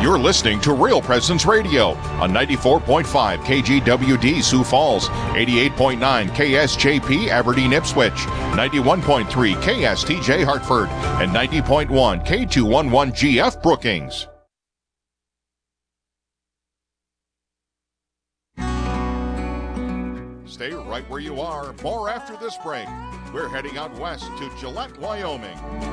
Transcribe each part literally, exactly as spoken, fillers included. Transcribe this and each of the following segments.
You're listening to Real Presence Radio on ninety-four point five K G W D Sioux Falls, eighty-eight point nine K S J P Aberdeen Ipswich, ninety-one point three K S T J Hartford, and ninety point one K two eleven G F Brookings. Stay right where you are. More after this break. We're heading out west to Gillette, Wyoming.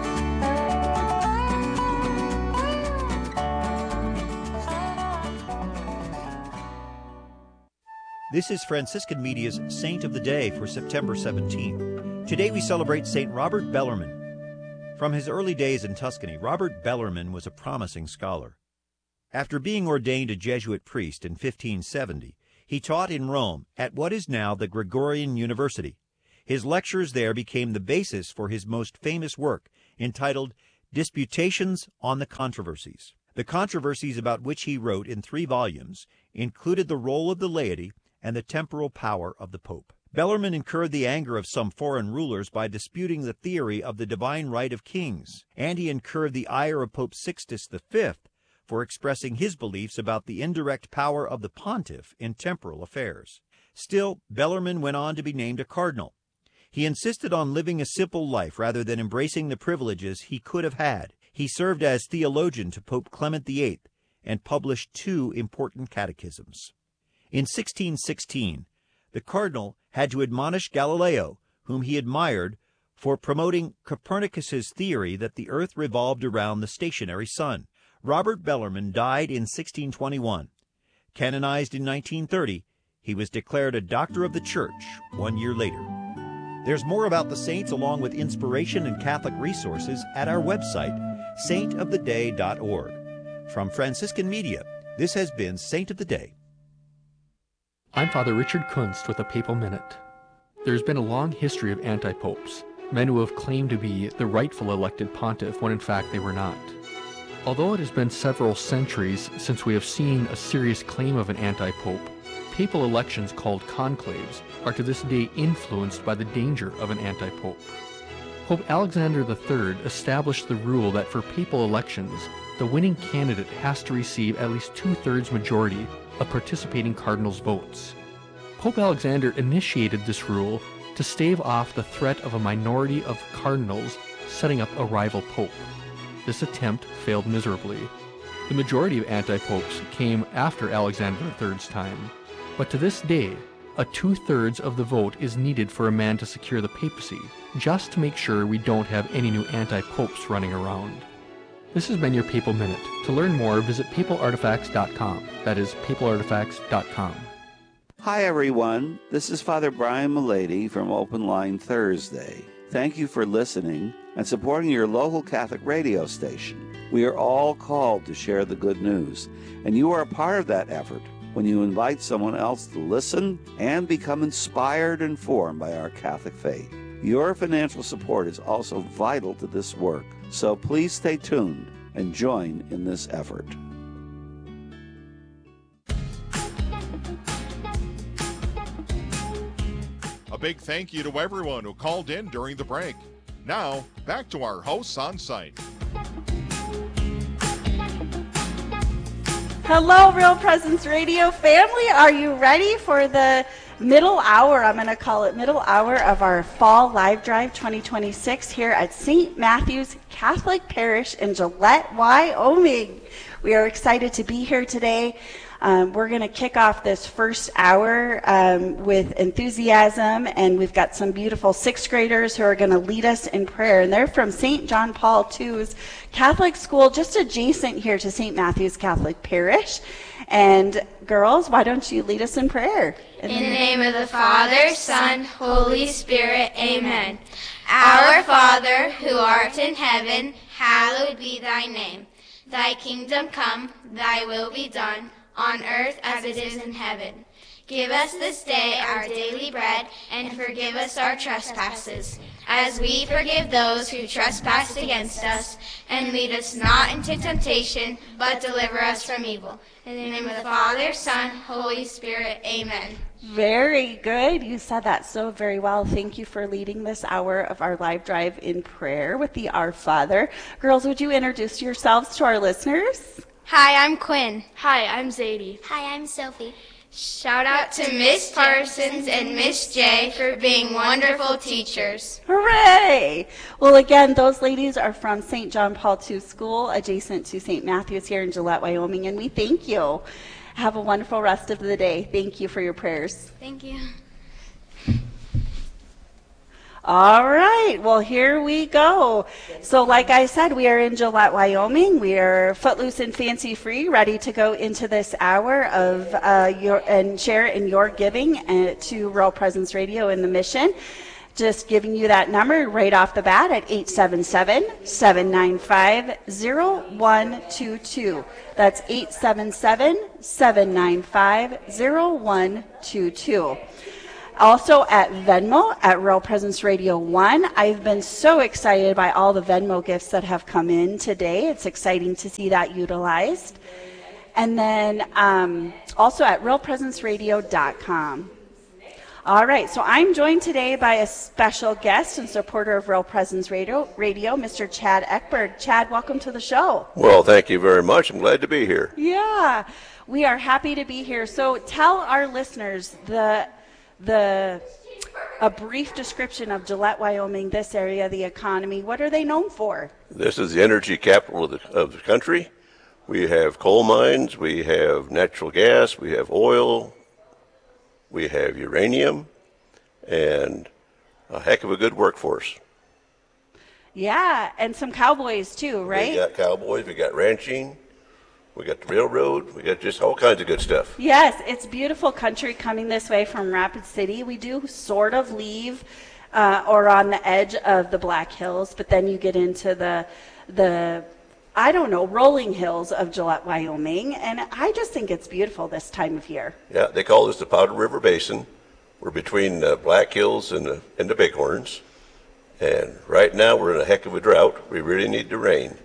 This is Franciscan Media's Saint of the Day for September seventeenth. Today we celebrate Saint Robert Bellarmine. From his early days in Tuscany, Robert Bellarmine was a promising scholar. After being ordained a Jesuit priest in fifteen seventy, he taught in Rome at what is now the Gregorian University. His lectures there became the basis for his most famous work, entitled Disputations on the Controversies. The controversies about which he wrote in three volumes included the role of the laity and the temporal power of the Pope. Bellarmine incurred the anger of some foreign rulers by disputing the theory of the divine right of kings, and he incurred the ire of Pope Sixtus the Fifth for expressing his beliefs about the indirect power of the pontiff in temporal affairs. Still, Bellarmine went on to be named a cardinal. He insisted on living a simple life rather than embracing the privileges he could have had. He served as theologian to Pope Clement the Eighth and published two important catechisms. In sixteen sixteen, the cardinal had to admonish Galileo, whom he admired, for promoting Copernicus's theory that the earth revolved around the stationary sun. Robert Bellarmine died in sixteen twenty-one. Canonized in nineteen thirty, he was declared a doctor of the Church one year later. There's more about the saints along with inspiration and Catholic resources at our website, saint of the day dot org. From Franciscan Media, this has been Saint of the Day. I'm Father Richard Kunst with a Papal Minute. There's been a long history of anti-popes, men who have claimed to be the rightful elected pontiff when in fact they were not. Although it has been several centuries since we have seen a serious claim of an anti-pope, papal elections called conclaves are to this day influenced by the danger of an anti-pope. Pope Alexander the Third established the rule that for papal elections, the winning candidate has to receive at least two-thirds majority of participating cardinals' votes. Pope Alexander initiated this rule to stave off the threat of a minority of cardinals setting up a rival pope. This attempt failed miserably. The majority of anti-popes came after Alexander the Third's time, but to this day, a two-thirds of the vote is needed for a man to secure the papacy, just to make sure we don't have any new anti-popes running around. This has been your Papal Minute. To learn more, visit papal artifacts dot com. That is papal artifacts dot com. Hi, everyone. This is Father Brian Milady from Open Line Thursday. Thank you for listening and supporting your local Catholic radio station. We are all called to share the good news, and you are a part of that effort when you invite someone else to listen and become inspired and informed by our Catholic faith. Your financial support is also vital to this work, so please stay tuned and join in this effort. A big thank you to everyone who called in during the break. Now, back to our hosts on site. Hello, Real Presence Radio family. Are you ready for the middle hour? I'm going to call it middle hour of our Fall Live Drive twenty twenty-six here at Saint Matthew's Catholic Parish in Gillette, Wyoming. We are excited to be here today. Um, we're going to kick off this first hour um, with enthusiasm, and we've got some beautiful sixth graders who are going to lead us in prayer. And they're from Saint John Paul the Second's Catholic School, just adjacent here to Saint Matthew's Catholic Parish. And girls, why don't you lead us in prayer? In the name of the Father, Son, Holy Spirit, amen. Our Father, who art in heaven, hallowed be thy name. Thy kingdom come, thy will be done, on earth as it is in heaven. Give us this day our daily bread, and forgive us our trespasses, as we forgive those who trespass against us. And lead us not into temptation, but deliver us from evil. In the name of the Father, Son, Holy Spirit, amen. Very good. You said that so very well. Thank you for leading this hour of our live drive in prayer with the Our Father. Girls, would you introduce yourselves to our listeners? Hi, I'm Quinn. Hi, I'm Zadie. Hi, I'm Sophie. Shout out to Miss Parsons and Miss J for being wonderful teachers. Hooray! Well, again, those ladies are from Saint John Paul the Second School, adjacent to Saint Matthews here in Gillette, Wyoming, and we thank you. Have a wonderful rest of the day. Thank you for your prayers. Thank you. All right, well, here we go. So like I said, we are in Gillette, Wyoming. We are footloose and fancy free, ready to go into this hour of uh, your and share in your giving uh, to Real Presence Radio and the mission. Just giving you that number right off the bat at eight seven seven, seven nine five, zero one two two. That's eight seven seven, seven nine five, zero one two two. Also at Venmo, at Real Presence Radio one. I've been so excited by all the Venmo gifts that have come in today. It's exciting to see that utilized. And then um, also at real presence radio dot com. All right, so I'm joined today by a special guest and supporter of Real Presence Radio, Radio, Mister Chad Eckberg. Chad, welcome to the show. Well, thank you very much. I'm glad to be here. Yeah, we are happy to be here. So tell our listeners the the a brief description of Gillette, Wyoming, this area, the economy. What are they known for? This is the energy capital of the, of the country. We have coal mines, we have natural gas, we have oil, we have uranium, and a heck of a good workforce. Yeah, and some cowboys too, right? We got cowboys, we got ranching, we got the railroad, we got just all kinds of good stuff. Yes, it's beautiful country coming this way from Rapid City. We do sort of leave uh, or on the edge of the Black Hills, but then you get into the, the I don't know, rolling hills of Gillette, Wyoming, and I just think it's beautiful this time of year. Yeah, they call this the Powder River Basin. We're between the Black Hills and the, and the Bighorns, and right now we're in a heck of a drought. We really need the rain.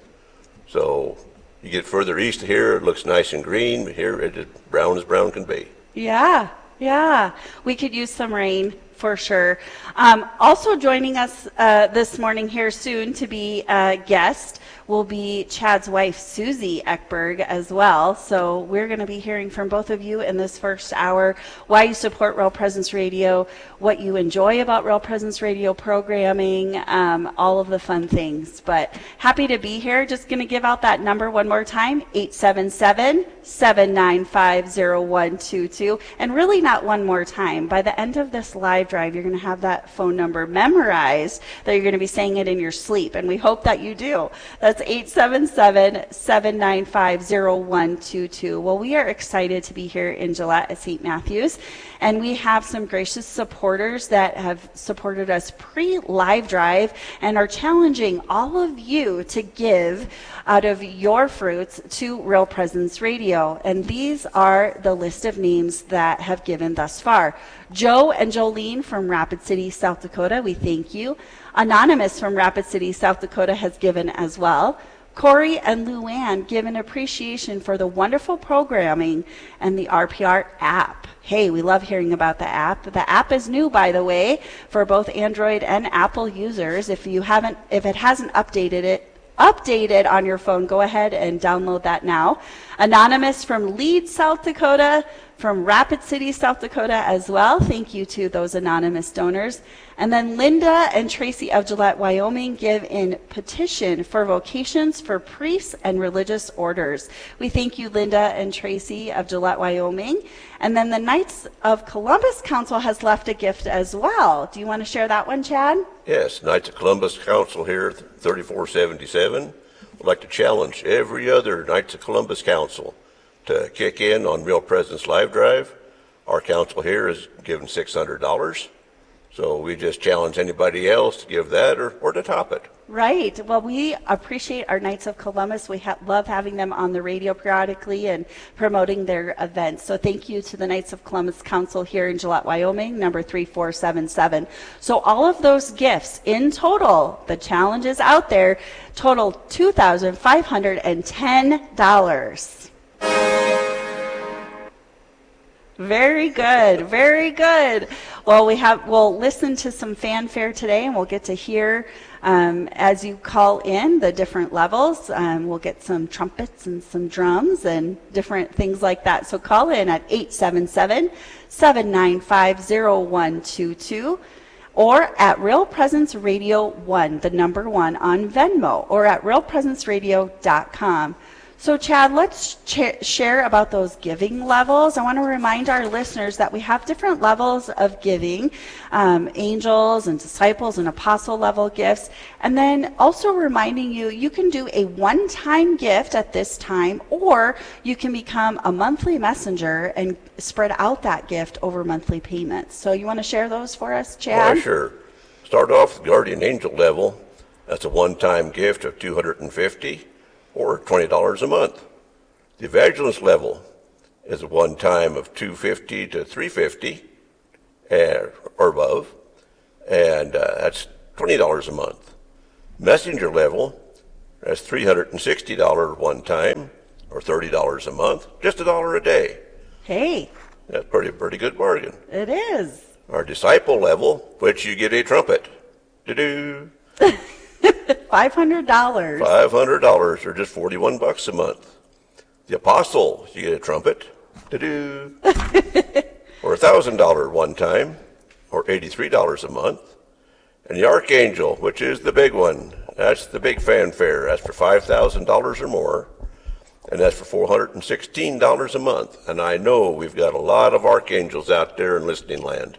So you get further east here, it looks nice and green, but here it is brown as brown can be. Yeah, yeah. We could use some rain for sure. Um, also joining us uh, this morning here soon to be a guest will be Chad's wife, Susie Eckberg, as well. So we're going to be hearing from both of you in this first hour why you support Real Presence Radio, what you enjoy about Real Presence Radio programming, um, all of the fun things. But happy to be here. Just going to give out that number one more time, eight seven seven, seven nine five, zero one two two. And really not one more time. By the end of this live drive, you're going to have that phone number memorized, that you're going to be saying it in your sleep. And we hope that you do. That's eight seven seven, seven nine five, zero one two two. Well, we are excited to be here in Gillette at Saint Matthews, and we have some gracious supporters that have supported us pre-live drive and are challenging all of you to give out of your fruits to Real Presence Radio. And these are the list of names that have given thus far. Joe and Jolene from Rapid City, South Dakota, we thank you. Anonymous from Rapid City, South Dakota has given as well. Corey and Luann give an appreciation for the wonderful programming and the R P R app. Hey, we love hearing about the app. The app is new, by the way, for both Android and Apple users. If you haven't, if it hasn't updated it, updated on your phone, go ahead and download that now. Anonymous from Leeds, South Dakota, from Rapid City, South Dakota as well. Thank you to those anonymous donors. And then Linda and Tracy of Gillette, Wyoming give in petition for vocations for priests and religious orders. We thank you, Linda and Tracy of Gillette, Wyoming. And then the Knights of Columbus Council has left a gift as well. Do you want to share that one, Chad? Yes, Knights of Columbus Council here, thirty-four seventy-seven. Would like to challenge every other Knights of Columbus Council to kick in on Real Presence Live Drive. Our council here is giving six hundred dollars. So we just challenge anybody else to give that or, or to top it. Right. Well, we appreciate our Knights of Columbus. We ha- love having them on the radio periodically and promoting their events. So thank you to the Knights of Columbus Council here in Gillette, Wyoming, number three four seven seven. So all of those gifts in total, the challenge is out there, total two thousand five hundred ten dollars. Very good, very good. Well, we have we'll listen to some fanfare today, and we'll get to hear um, as you call in the different levels. Um, we'll get some trumpets and some drums and different things like that. So call in at eight seven seven, seven nine five, zero one two two. Or at Real Presence Radio one, the number one on Venmo, or at real presence radio dot com. So, Chad, let's ch- share about those giving levels. I want to remind our listeners that we have different levels of giving, um, angels and disciples and apostle level gifts. And then also reminding you, you can do a one-time gift at this time, or you can become a monthly messenger and spread out that gift over monthly payments. So you want to share those for us, Chad? Why, sure. Start off with Guardian Angel level. That's a one-time gift of two hundred fifty dollars. Or twenty dollars a month. The evangelist level is a one-time of two hundred fifty dollars to three hundred fifty dollars or above, and uh, that's twenty dollars a month. Messenger level, that's three hundred sixty dollars one time, or thirty dollars a month, just a dollar a day. Hey. That's pretty pretty good bargain. It is. Our disciple level, which you get a trumpet. Do-do. five hundred dollars. five hundred dollars, or just forty-one bucks a month. The apostle, you get a trumpet. Do-do. Or a one thousand dollars one time, or eighty-three dollars a month. And the archangel, which is the big one, that's the big fanfare. That's for five thousand dollars or more, and that's for four hundred sixteen dollars a month. And I know we've got a lot of archangels out there in listening land.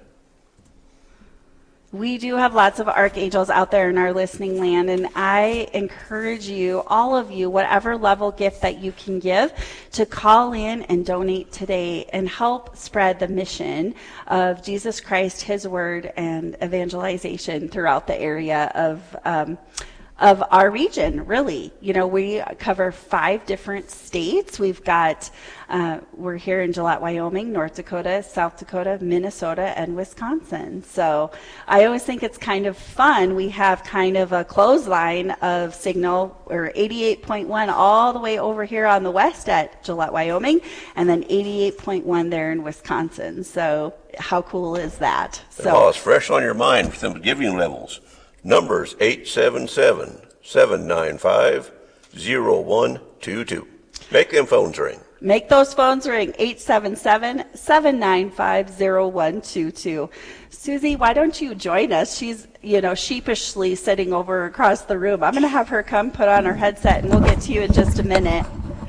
We do have lots of archangels out there in our listening land, and I encourage you, all of you, whatever level gift that you can give, to call in and donate today and help spread the mission of Jesus Christ, His Word, and evangelization throughout the area of um, of our region, really. You know, we cover five different states. We've got, uh, we're here in Gillette, Wyoming, North Dakota, South Dakota, Minnesota, and Wisconsin. So I always think it's kind of fun. We have kind of a clothesline of signal, or eighty-eight point one all the way over here on the west at Gillette, Wyoming, and then eighty-eight point one there in Wisconsin. So how cool is that? So oh, it's fresh on your mind with some giving levels. Numbers eight seven seven, seven nine five, zero one two two. Make them phones ring. Make those phones ring, eight seven seven, seven nine five, zero one two two. Susie, why don't you join us? She's, you know, sheepishly sitting over across the room. I'm going to have her come put on her headset, and we'll get to you in just a minute.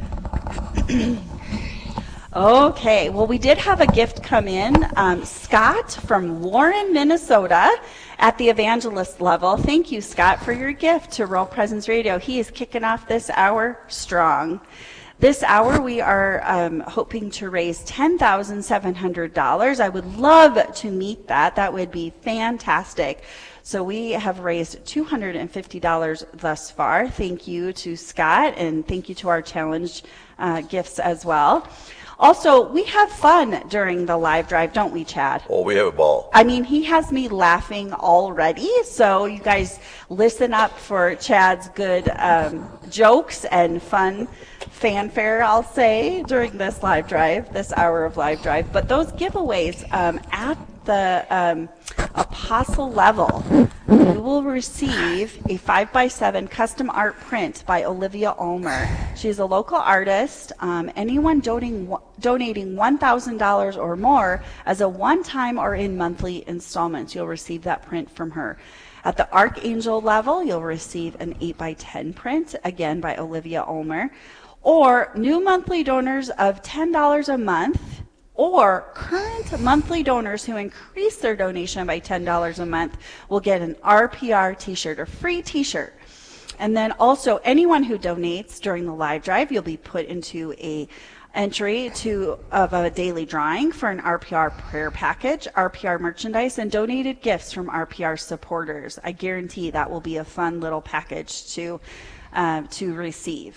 Okay, well, we did have a gift come in. Um, Scott from Warren, Minnesota, at the evangelist level. Thank you, Scott, for your gift to Real Presence Radio. He is kicking off this hour strong. This hour, we are um, hoping to raise ten thousand seven hundred dollars. I would love to meet that. That would be fantastic. So we have raised two hundred fifty dollars thus far. Thank you to Scott, and thank you to our challenge uh, gifts as well. Also, we have fun during the live drive, don't we, Chad? Oh, we have a ball. I mean, he has me laughing already, so you guys listen up for Chad's good um, jokes and fun fanfare, I'll say, during this live drive, this hour of live drive. But those giveaways um, at the um, apostle level, you will receive a five by seven custom art print by Olivia Ulmer. She's a local artist. Um, anyone donating, donating one thousand dollars or more as a one-time or in monthly installments, you'll receive that print from her. At the Archangel level, you'll receive an eight by ten print, again by Olivia Ulmer. Or new monthly donors of ten dollars a month, or current monthly donors who increase their donation by ten dollars a month will get an R P R t-shirt, a free t-shirt. And then also anyone who donates during the live drive, you'll be put into a entry to of a daily drawing for an R P R prayer package, R P R merchandise, and donated gifts from R P R supporters. I guarantee that will be a fun little package to uh, to receive.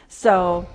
So,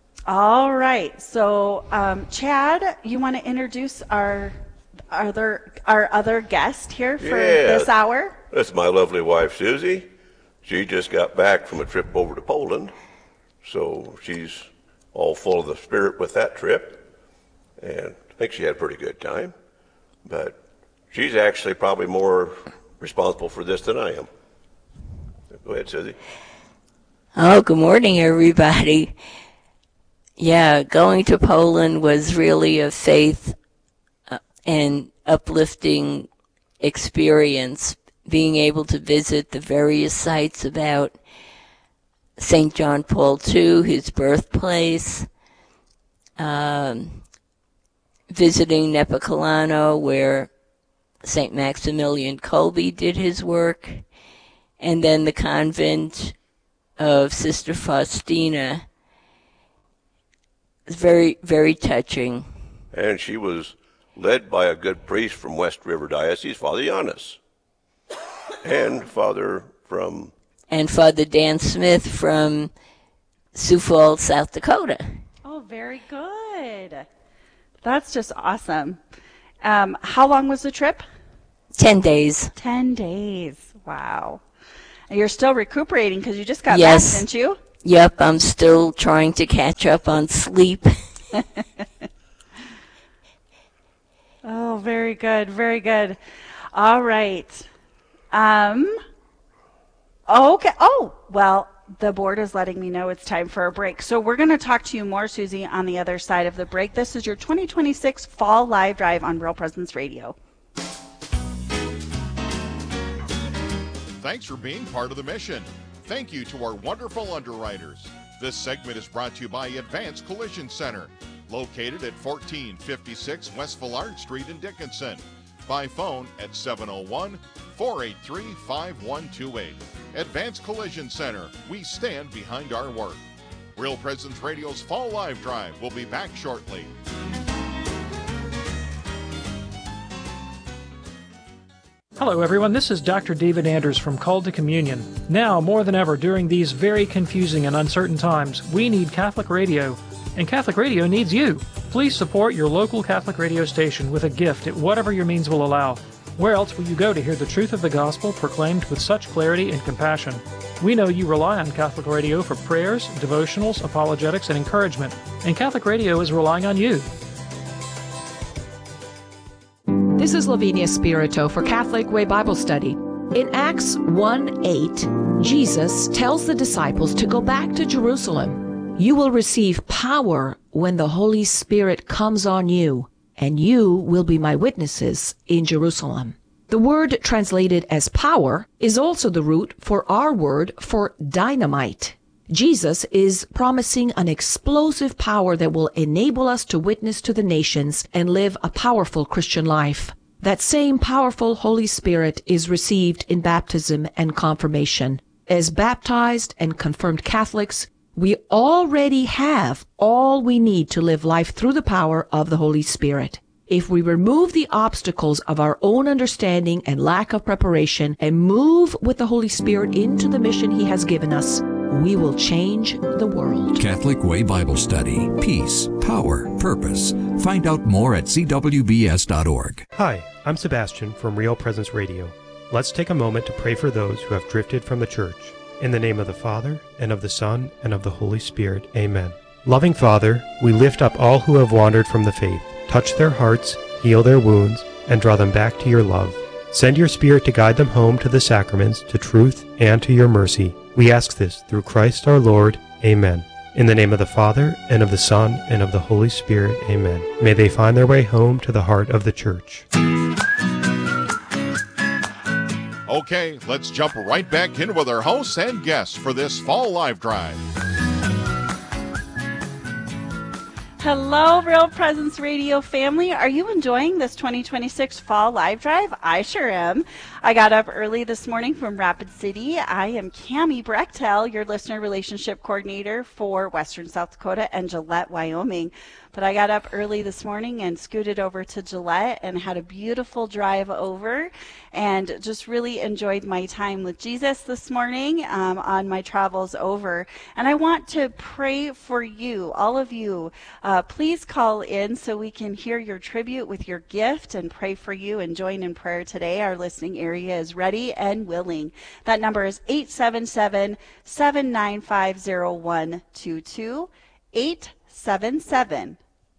all right. So, um, Chad, you want to introduce our other our other guest here for yeah, this hour? That's my lovely wife, Susie. She just got back from a trip over to Poland, so she's all full of the spirit with that trip. And think she had a pretty good time, but she's actually probably more responsible for this than I am. Go ahead, Susie. Oh, good morning, everybody. Yeah, going to Poland was really a faith uh, and uplifting experience, being able to visit the various sites about Saint John Paul the Second, his birthplace, um, visiting Nepokalano, where Saint Maximilian Kolbe did his work, and then the convent of Sister Faustina. It's very, very touching. And she was led by a good priest from West River Diocese, Father Giannis, and Father from... And Father Dan Smith from Sioux Falls, South Dakota. Oh, very good. That's just awesome. Um, how long was the trip? Ten days. Ten days. Wow. And you're still recuperating because you just got yes. back, didn't you? Yep, I'm still trying to catch up on sleep. Oh, very good, very good. All right. Um. Okay. Oh, well, the board is letting me know it's time for a break. So we're going to talk to you more, Susie, on the other side of the break. This is your twenty twenty-six Fall Live Drive on Real Presence Radio. Thanks for being part of the mission. Thank you to our wonderful underwriters. This segment is brought to you by Advanced Collision Center, located at fourteen fifty-six West Villard Street in Dickinson. By phone at seven oh one, four eight three, five one two eight. Advanced Collision Center, we stand behind our work. Real Presence Radio's Fall Live Drive will be back shortly. Hello everyone, this is Doctor David Anders from Called to Communion. Now, more than ever, during these very confusing and uncertain times, we need Catholic radio, and Catholic radio needs you. Please support your local Catholic radio station with a gift at whatever your means will allow. Where else will you go to hear the truth of the gospel proclaimed with such clarity and compassion? We know you rely on Catholic radio for prayers, devotionals, apologetics, and encouragement, and Catholic radio is relying on you. This is Lavinia Spirito for Catholic Way Bible Study. In Acts one eight, Jesus tells the disciples to go back to Jerusalem. You will receive power when the Holy Spirit comes on you, and you will be my witnesses in Jerusalem. The word translated as power is also the root for our word for dynamite. Jesus is promising an explosive power that will enable us to witness to the nations and live a powerful Christian life. That same powerful Holy Spirit is received in baptism and confirmation. As baptized and confirmed Catholics, we already have all we need to live life through the power of the Holy Spirit. If we remove the obstacles of our own understanding and lack of preparation and move with the Holy Spirit into the mission He has given us, we will change the world. Catholic Way Bible Study. Peace, power, purpose. Find out more at c w b s dot org. Hi, I'm Sebastian from Real Presence Radio. Let's take a moment to pray for those who have drifted from the church. In the name of the Father, and of the Son, and of the Holy Spirit. Amen. Loving Father, we lift up all who have wandered from the faith. Touch their hearts, heal their wounds, and draw them back to your love. Send your Spirit to guide them home to the sacraments, to truth, and to your mercy. We ask this through Christ our Lord. Amen. In the name of the Father, and of the Son, and of the Holy Spirit. Amen. May they find their way home to the heart of the Church. Okay, let's jump right back in with our hosts and guests for this Fall Live Drive. Hello, Real Presence Radio family. Are you enjoying this twenty twenty-six Fall Live Drive? I sure am. I got up early this morning from Rapid City. I am Cammie Brechtel, your listener relationship coordinator for Western South Dakota and Gillette, Wyoming. But I got up early this morning and scooted over to Gillette and had a beautiful drive over and just really enjoyed my time with Jesus this morning um, on my travels over. And I want to pray for you, all of you. Uh, please call in so we can hear your tribute with your gift and pray for you and join in prayer today. Our listening area is ready and willing. That number is eight seven seven, seven nine five, zero one two two, eight seven seven,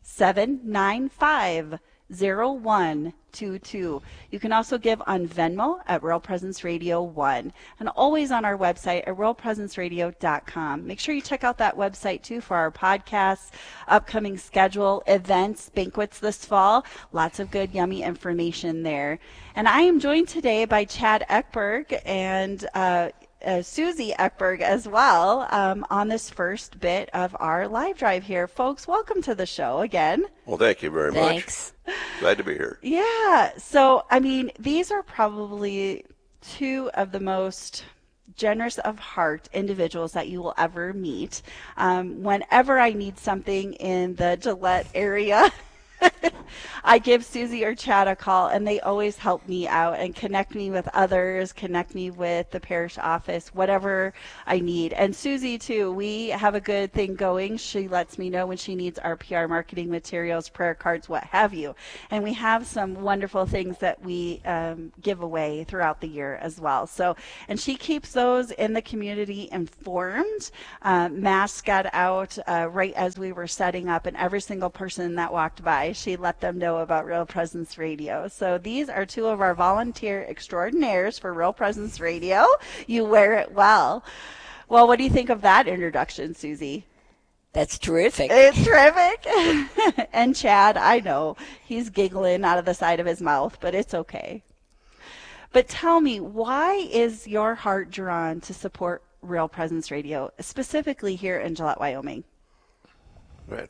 seven nine five, zero one two two. You can also give on Venmo at Real Presence Radio one, and always on our website at real presence radio dot com. Make sure you check out that website too for our podcasts, upcoming schedule, events, banquets this fall. Lots of good, yummy information there. And I am joined today by Chad Eckberg and uh, Uh, Susie Eckberg as well um, on this first bit of our live drive here. Folks, welcome to the show again. Well, thank you very Thanks. much. Glad to be here. Yeah. So, I mean, these are probably two of the most generous of heart individuals that you will ever meet. Um, whenever I need something in the Gillette area, I give Susie or Chad a call, and they always help me out and connect me with others, connect me with the parish office, whatever I need. And Susie, too, we have a good thing going. She lets me know when she needs our P R marketing materials, prayer cards, what have you. And we have some wonderful things that we um, give away throughout the year as well. So, and she keeps those in the community informed. Uh, masks got out uh, right as we were setting up, and every single person that walked by, she let them know about Real Presence Radio. So these are two of our volunteer extraordinaires for Real Presence Radio. You wear it well. Well, what do you think of that introduction, Susie? That's terrific. It's terrific. And Chad, I know, he's giggling out of the side of his mouth, but it's okay. But tell me, why is your heart drawn to support Real Presence Radio, specifically here in Gillette, Wyoming? Right.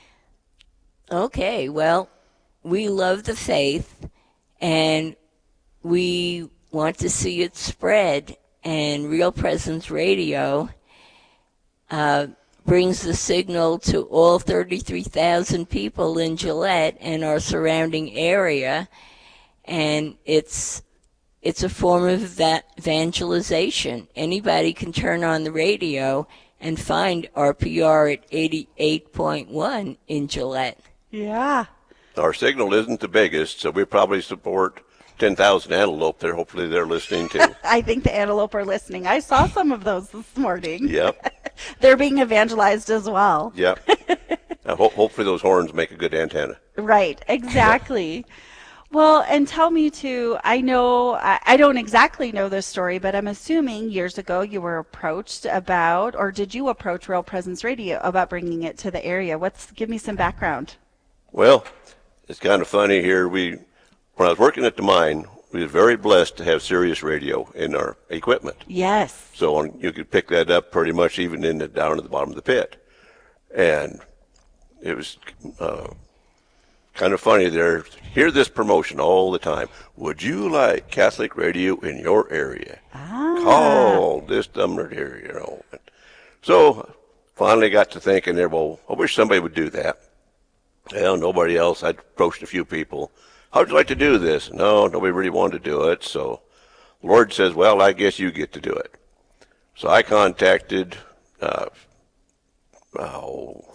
Okay, well, we love the faith, and we want to see it spread, and Real Presence Radio uh, brings the signal to all thirty-three thousand people in Gillette and our surrounding area, and it's it's a form of that evangelization. Anybody can turn on the radio and find R P R at eighty-eight point one in Gillette. Yeah. Our signal isn't the biggest, so we probably support ten thousand antelope there. Hopefully they're listening too. I think the antelope are listening. I saw some of those this morning. Yep. They're being evangelized as well. Yep. uh, ho- hopefully those horns make a good antenna. Right, exactly. Well, and tell me too, I know, I, I don't exactly know this story, but I'm assuming years ago you were approached about, or did you approach Real Presence Radio about bringing it to the area? What's, give me some background. Well, it's kind of funny here. We, when I was working at the mine, we were very blessed to have Sirius Radio in our equipment. Yes. So on, you could pick that up pretty much even in the, down at the bottom of the pit. And it was uh, kind of funny there. Hear this promotion all the time. Would you like Catholic radio in your area? Ah. Call this number here, you know. So finally got to thinking there, well, I wish somebody would do that. Well, nobody else. I approached a few people. How'd you like to do this? No, nobody really wanted to do it. So the Lord says, well, I guess you get to do it. So I contacted, uh, oh,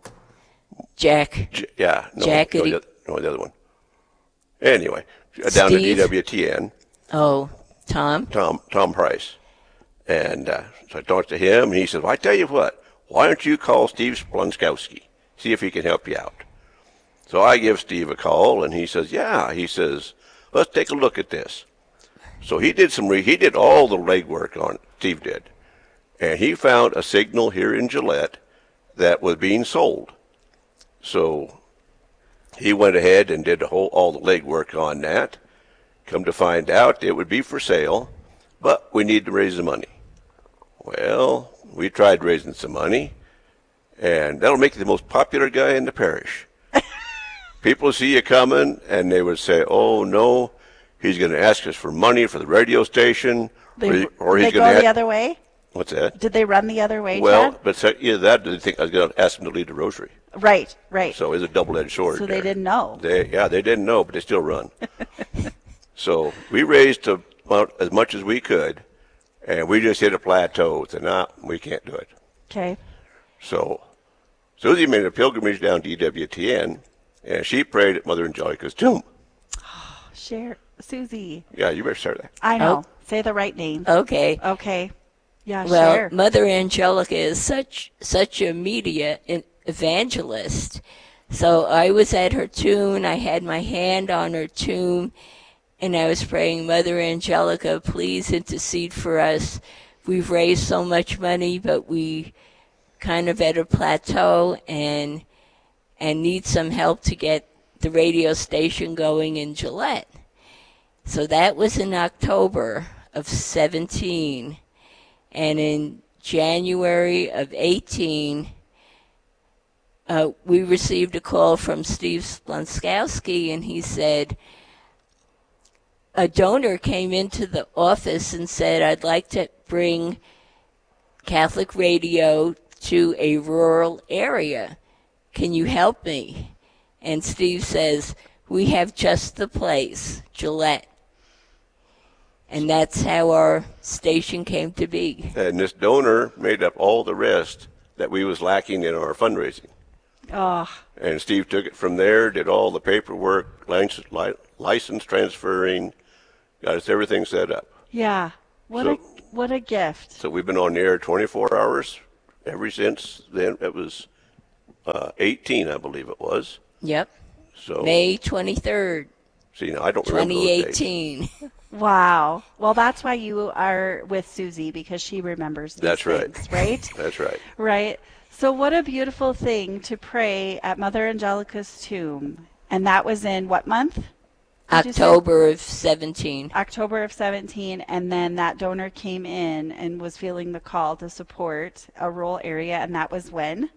Jack. J- yeah. No, Jack. No, the, no, the other one. Anyway, down to D W T N. Oh, Tom? Tom, Tom Price. And uh, so I talked to him, and he said, well, I tell you what, why don't you call Steve Splunskowski, see if he can help you out. So I give Steve a call, and he says, yeah. He says, let's take a look at this. So he did some, re- he did all the legwork on it, Steve did. And he found a signal here in Gillette that was being sold. So he went ahead and did the whole, all the legwork on that. Come to find out, it would be for sale, but we need to raise the money. Well, we tried raising some money, and that'll make you the most popular guy in the parish. People see you coming, and they would say, oh, no, he's going to ask us for money for the radio station. They, or, or they he's go gonna the ha- other way? What's that? Did they run the other way, Well, Chad? but so, either that or they think I was going to ask him to lead the rosary. Right, right. So it's a double-edged sword. So there. they didn't know. They, yeah, they didn't know, but they still run. So we raised about as much as we could, and we just hit a plateau. Said, nah, we can't do it. Okay. So Susie made a pilgrimage down to D W T N, and she prayed at Mother Angelica's tomb. Share, Susie. Yeah, you better start that. I know. Oh. Say the right name. Okay. Okay. Yeah, Well, share. Mother Angelica is such such a media evangelist So I was at her tomb. I had my hand on her tomb, and I was praying, Mother Angelica, please intercede for us. We've raised so much money, but we kind of at a plateau and and need some help to get the radio station going in Gillette. So that was in October of seventeen. And in January of eighteen, uh, we received a call from Steve Splonskowski, and he said, a donor came into the office and said, I'd like to bring Catholic radio to a rural area. Can you help me? And Steve says, we have just the place, Gillette. And that's how our station came to be. And this donor made up all the rest that we was lacking in our fundraising. Oh. And Steve took it from there, did all the paperwork, license, license transferring, got us everything set up. Yeah. What so, a what a gift. So we've been on the air twenty-four hours ever since then. It was uh, eighteen, I believe it was. Yep. So May twenty-third. See, now I don't remember those dates. twenty eighteen. Wow. Well, that's why you are with Susie, because she remembers these That's right. things, right? That's right. Right. So what a beautiful thing to pray at Mother Angelica's tomb. And that was in what month? October of seventeen. October of seventeen, and then that donor came in and was feeling the call to support a rural area, and that was when?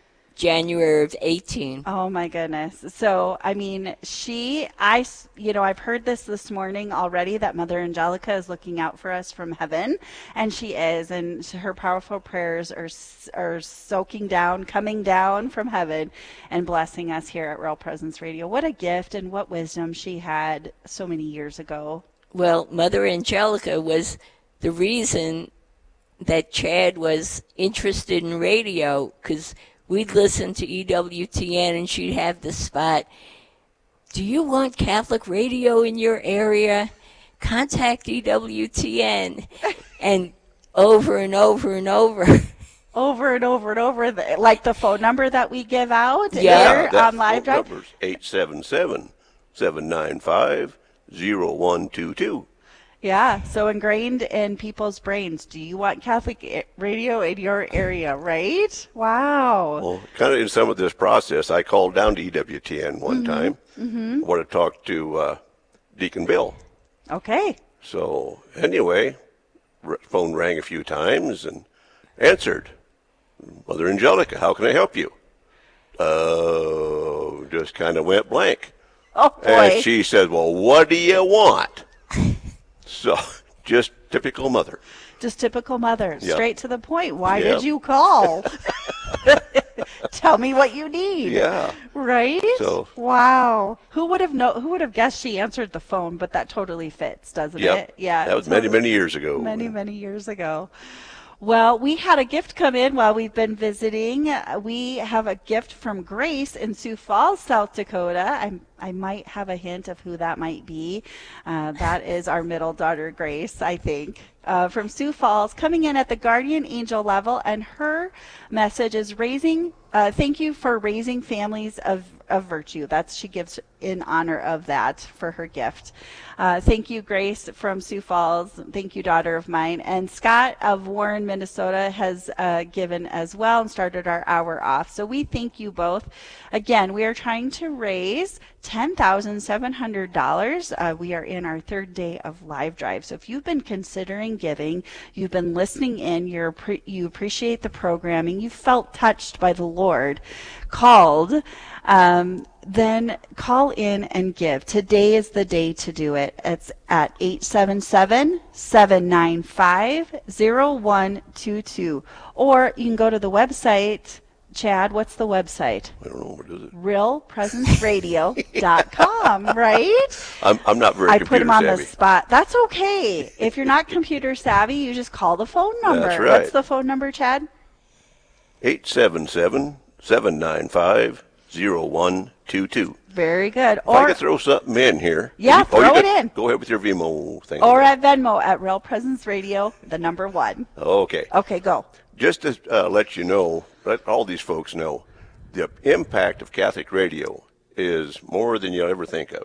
January of eighteen. Oh my goodness. So, I mean, she, I, you know, I've heard this this morning already that Mother Angelica is looking out for us from heaven, and she is, and her powerful prayers are are soaking down, coming down from heaven and blessing us here at Real Presence Radio. What a gift and what wisdom she had so many years ago. Well, Mother Angelica was the reason that Chad was interested in radio, because we'd listen to E W T N and she'd have the spot, do you want Catholic radio in your area? Contact E W T N. And over and over and over. Over and over and over, like the phone number that we give out yeah, here on Live Drive? Number's eight seven seven, seven nine five, zero one two two. Yeah, so ingrained in people's brains. Do you want Catholic radio in your area, right? Wow. Well, kind of in some of this process, I called down to E W T N one mm-hmm. time. Mm-hmm. I want to talk to uh, Deacon Bill. Okay. So anyway, phone rang a few times and answered. Mother Angelica, how can I help you? Uh, just kind of went blank. Oh, boy. And she said, well, what do you want? So, just typical mother. Just typical mother. Yep. Straight to the point. Why yep. did you call? Tell me what you need. Yeah. Right? So, wow. Who would have know? Who would have guessed she answered the phone? But that totally fits, doesn't yep. it? Yeah. That was totally, many, many years ago. Many, many years ago. Well, we had a gift come in while we've been visiting. We have a gift from Grace in Sioux Falls, South Dakota. I, I might have a hint of who that might be. Uh, that is our middle daughter, Grace, I think, uh, from Sioux Falls, coming in at the guardian angel level. And her message is raising, uh, thank you for raising families of, of virtue. That's, she gives in honor of that for her gift. Uh, thank you, Grace from Sioux Falls. Thank you, daughter of mine. And Scott of Warren, Minnesota has uh, given as well and started our hour off. So we thank you both. Again, we are trying to raise ten thousand seven hundred dollars. Uh, we are in our third day of Live Drive. So if you've been considering giving, you've been listening in, you're pre- you appreciate the programming, you felt touched by the Lord, called, um, then call in and give. Today is the day to do it. It's at eight seven seven, seven nine five, zero one two two. Or you can go to the website. Chad, what's the website? I don't know. What is it? real presence radio dot com, right? I'm, I'm not very I computer put him on savvy. the spot. That's okay. If you're not computer savvy, you just call the phone number. That's right. What's the phone number, Chad? eight seven seven, seven nine five, zero one two two. Very good. If Or I could throw something in here. Yeah, you, throw oh, you it got, in. Go ahead with your Vimo thing. Or at Venmo at Real Presence Radio, the number one. Okay. Okay, go. Just to uh, let you know, let all these folks know, the impact of Catholic radio is more than you'll ever think of.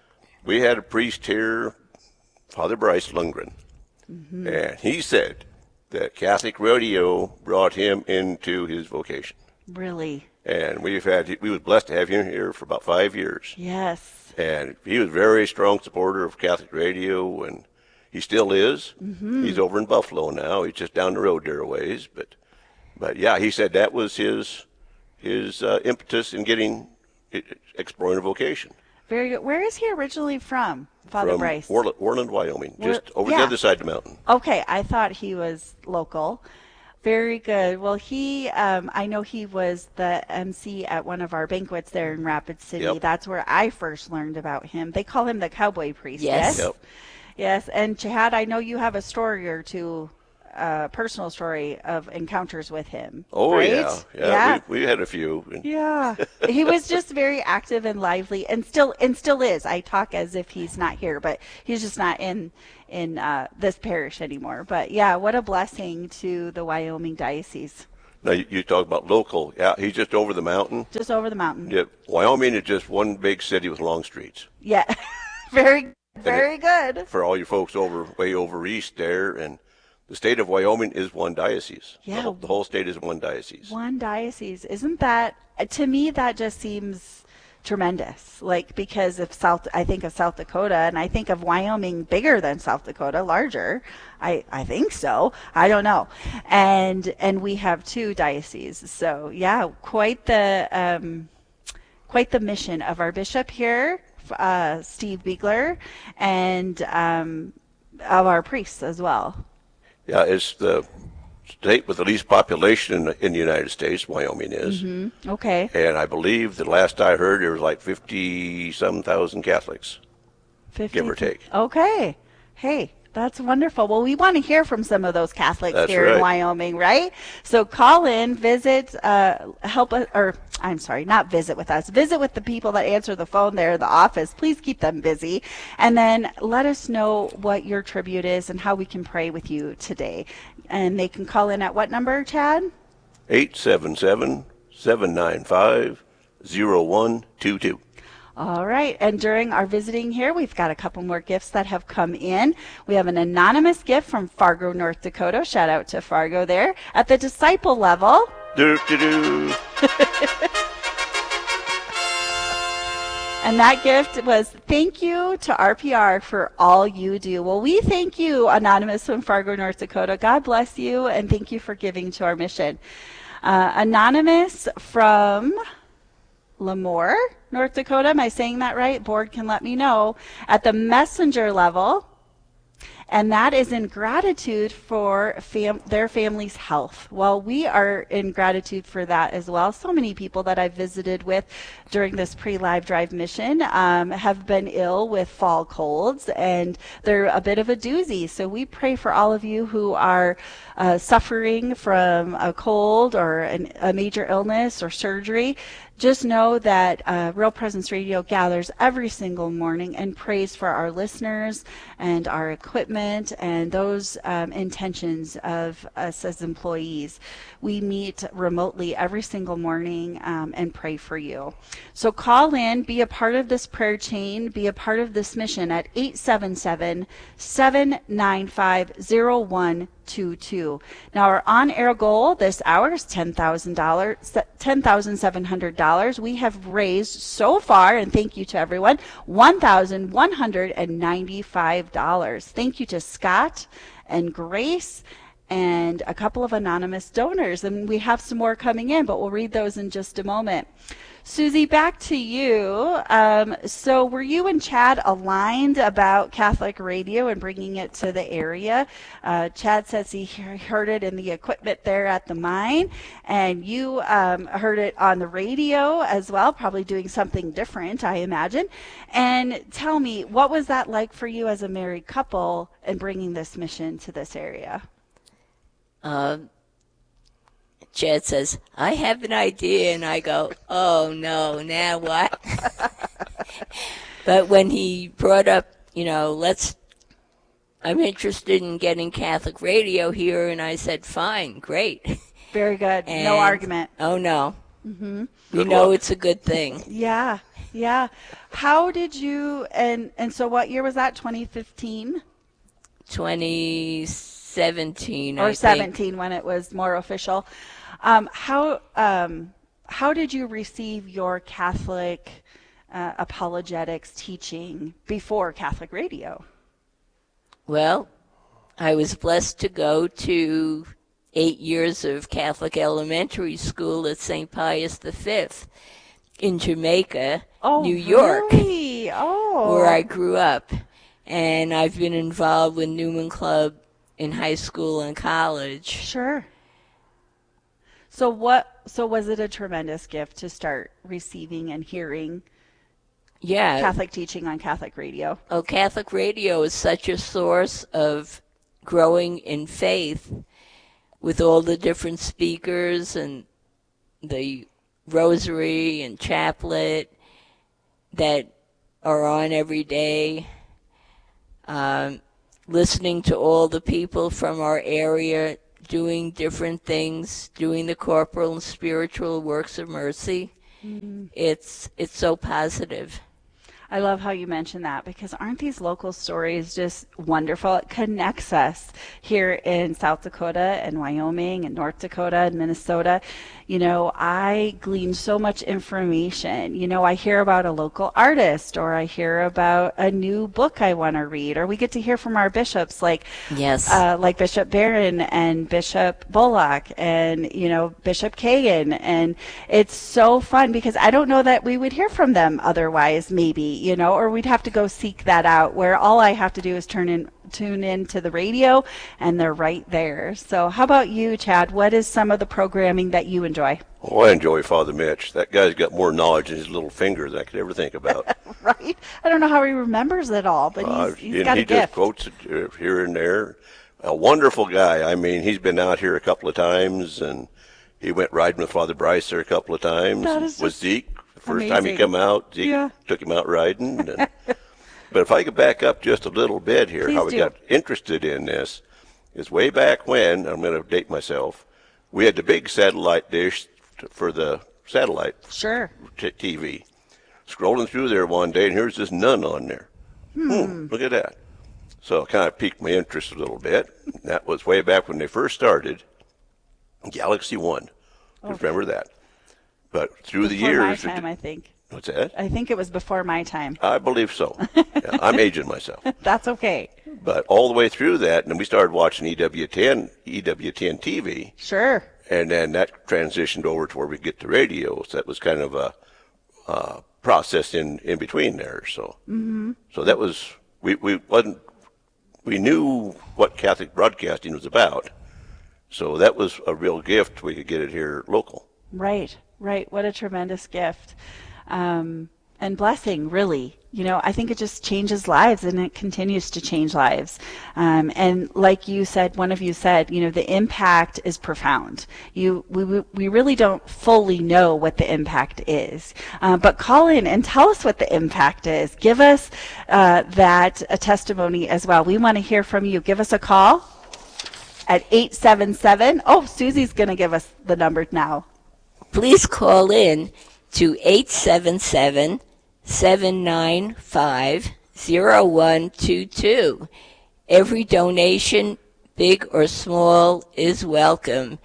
We had a priest here, Father Bryce Lundgren, mm-hmm. and he said that Catholic radio brought him into his vocation. Really? And we've had, we was blessed to have him here for about five years. Yes. And he was a very strong supporter of Catholic radio, and he still is. Mm-hmm. He's over in Buffalo now. He's just down the road there a ways. But, but yeah, he said that was his his uh, impetus in getting, exploring a vocation. Very good. Where is he originally from, Father From Bryce? Orland, Orland, Wyoming, Where, just over yeah. the other side of the mountain. Okay, I thought he was local. Very good. Well, he, um, I know he was the M C at one of our banquets there in Rapid City. Yep. That's where I first learned about him. They call him the cowboy priest. Yes. Yes. Yep. Yes. And Chad, I know you have a story or two, a personal story of encounters with him. Oh, right? yeah. Yeah. yeah. We, we had a few. Yeah. He was just very active and lively, and still and still is. I talk as if he's not here, but he's just not in in uh, this parish anymore. But yeah, what a blessing to the Wyoming diocese. Now, you, you talk about local. Yeah, he's just over the mountain. Just over the mountain. Yeah, Wyoming is just one big city with long streets. Yeah. very, very it, good. For all you folks over way over east there, and the state of Wyoming is one diocese. Yeah. The whole, the whole state is one diocese. One diocese. Isn't that, to me, that just seems tremendous. Like, because if South, I think of South Dakota, and I think of Wyoming bigger than South Dakota, larger. I, I think so. I don't know. And and we have two dioceses. So yeah, quite the um, quite the mission of our bishop here, uh, Steve Biegler, and um, of our priests as well. Yeah, it's the state with the least population in, in the United States, Wyoming is. Mm-hmm. Okay. And I believe the last I heard, there was like fifty-some thousand Catholics, fifty give or take. Okay. Hey, that's wonderful. Well, we want to hear from some of those Catholics That's here right. in Wyoming, right? So call in, visit, uh, help us, or I'm sorry, not visit with us. Visit with the people that answer the phone there in the office. Please keep them busy. And then let us know what your tribute is and how we can pray with you today. And they can call in at what number, Chad? eight seven seven, seven nine five, zero one two two. All right. And during our visiting here, we've got a couple more gifts that have come in. We have an anonymous gift from Fargo, North Dakota. Shout out to Fargo there. At the disciple level. Do, do, do. And that gift was, thank you to R P R for all you do. Well, we thank you, Anonymous from Fargo, North Dakota. God bless you, and thank you for giving to our mission. Uh, Anonymous from Lemoore, North Dakota. Am I saying that right? Board can let me know. At the messenger level. And that is in gratitude for fam- their family's health. Well, we are in gratitude for that as well. So many people that I've visited with during this pre-live drive mission um, have been ill with fall colds, and they're a bit of a doozy. So we pray for all of you who are uh, suffering from a cold or an, a major illness or surgery. Just know that uh, Real Presence Radio gathers every single morning and prays for our listeners and our equipment and those um, intentions of us as employees. We meet remotely every single morning um, and pray for you. So call in, be a part of this prayer chain, be a part of this mission at eight seven seven, seven nine five, zero one two two. Now our on-air goal this hour is ten thousand dollars, ten thousand seven hundred dollars. We have raised so far, and thank you to everyone, one thousand one hundred ninety-five dollars. Thank you to Scott and Grace and a couple of anonymous donors. And we have some more coming in, but we'll read those in just a moment. Susie, back to you. Um, so were you and Chad aligned about Catholic radio and bringing it to the area? Uh, Chad says he heard it in the equipment there at the mine, and you um, heard it on the radio as well, probably doing something different, I imagine. And tell me, what was that like for you as a married couple in bringing this mission to this area? Um. Chad says, I have an idea, and I go, oh, no, now what? But when he brought up, you know, let's, I'm interested in getting Catholic radio here, and I said, fine, great. Very good. And, no argument. Oh, no. Mm-hmm. You know it's a good thing. Yeah, yeah. How did you, and, and so what year was that, twenty fifteen? twenty seventeen, Or I seventeen think. when it was more official. Um, how, um, how did you receive your Catholic uh, apologetics teaching before Catholic Radio? Well, I was blessed to go to eight years of Catholic elementary school at Saint Pius the Fifth in Jamaica, oh, New York, really? Oh. where I grew up. And I've been involved with Newman Club in high school and college. Sure. So what? So was it a tremendous gift to start receiving and hearing yeah. Catholic teaching on Catholic Radio? Oh, Catholic Radio is such a source of growing in faith with all the different speakers and the rosary and chaplet that are on every day. Um, listening to all the people from our area doing different things, doing the corporal and spiritual works of mercy. Mm-hmm. It's it's so positive. I love how you mentioned that, because aren't these local stories just wonderful? It connects us here in South Dakota and Wyoming and North Dakota and Minnesota. You know, I glean so much information. You know, I hear about a local artist, or I hear about a new book I want to read, or we get to hear from our bishops like yes, uh, like Bishop Barron and Bishop Bullock and, you know, Bishop Kagan. And it's so fun, because I don't know that we would hear from them otherwise, maybe, you know, or we'd have to go seek that out, where all I have to do is turn in, tune in to the radio, and they're right there. So how about you, Chad? What is some of the programming that you enjoy? Oh, I enjoy Father Mitch. That guy's got more knowledge in his little finger than I could ever think about. Right? I don't know how he remembers it all, but he's, uh, he's and got he a gift. just quotes it here and there. A wonderful guy. I mean, he's been out here a couple of times, and he went riding with Father Bryce there a couple of times. That is with Zeke. The first amazing. time he come out, Zeke Yeah. took him out riding. And, but if I could back up just a little bit here, Please how we do. got interested in this is way back when, I'm going to date myself, we had the big satellite dish t- for the satellite Sure. t- T V. Scrolling through there one day, and here's this nun on there. Hmm. Hmm, look at that. So it kind of piqued my interest a little bit. That was way back when they first started, Galaxy One. Okay. Remember that. But through Before the years... my time, I think. What's that? I think it was before my time. I believe so. Yeah, I'm aging myself. That's okay. But all the way through that, and then we started watching E W ten, E W ten T V. Sure. And then that transitioned over to where we get the radio. So that was kind of a uh, process in, in between there. So, Mm-hmm. so that was we we wasn't we knew what Catholic broadcasting was about. So that was a real gift. We could get it here local. Right, right. What a tremendous gift. Um, and blessing, really. You know, I think it just changes lives, and it continues to change lives. Um, and like you said, one of you said, you know, the impact is profound. You, we, we really don't fully know what the impact is. Uh, but call in and tell us what the impact is. Give us uh, that a testimony as well. We want to hear from you. Give us a call at eight seven seven. Oh, Susie's going to give us the number now. Please call in to eight seven seven, seven nine five, zero one two two. Every donation, big or small, is welcome.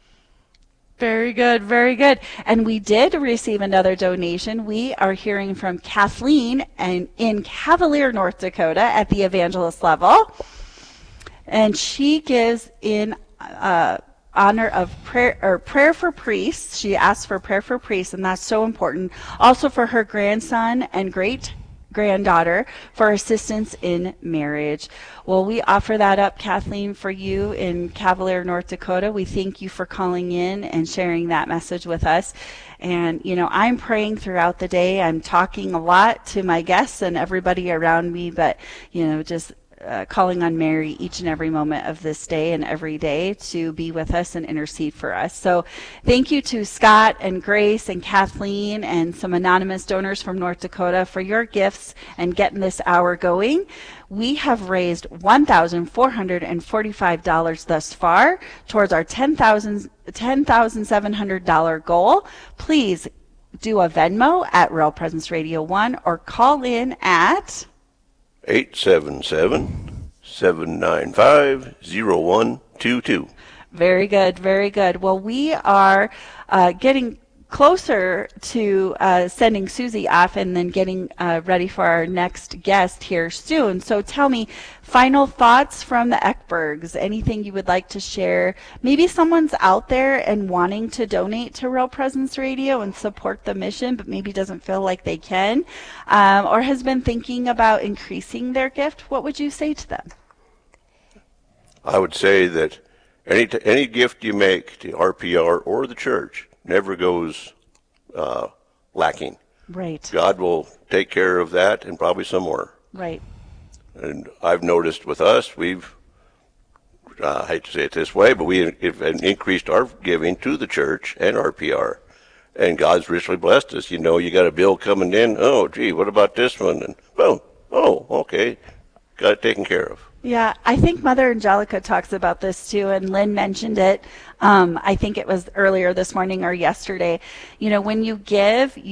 Very good, very good. And we did receive another donation. We are hearing from Kathleen and in Cavalier, North Dakota at the evangelist level. And she gives in uh, honor of prayer or prayer for priests. She asked for prayer for priests, and that's so important. Also for her grandson and great granddaughter for assistance in marriage. Well, we offer that up, Kathleen, for you in Cavalier, North Dakota. We thank you for calling in and sharing that message with us. And, you know, I'm praying throughout the day. I'm talking a lot to my guests and everybody around me, but, you know, just uh, calling on Mary each and every moment of this day and every day to be with us and intercede for us. So thank you to Scott and Grace and Kathleen and some anonymous donors from North Dakota for your gifts and getting this hour going. We have raised one thousand four hundred forty-five dollars thus far towards our ten thousand seven hundred dollars goal. Please do a Venmo at Real Presence Radio one or call in at eight seven seven, seven nine five, zero one two two. Very good, very good. Well, we are uh, getting closer to uh, sending Susie off and then getting uh, ready for our next guest here soon. So tell me, final thoughts from the Eckbergs, anything you would like to share? Maybe someone's out there and wanting to donate to Real Presence Radio and support the mission, but maybe doesn't feel like they can, um, or has been thinking about increasing their gift. What would you say to them? I would say that any t- any gift you make to R P R or the church never goes uh, lacking. Right. God will take care of that and probably some more. Right. And I've noticed with us, we've, uh, I hate to say it this way, but we have increased our giving to the church and R P R. And God's richly blessed us. You know, you got a bill coming in. Oh, gee, what about this one? And boom. Oh, okay. Got it taken care of. Yeah, I think Mother Angelica talks about this too, and Lynn mentioned it. Um, I think it was earlier this morning or yesterday. You know, when you give,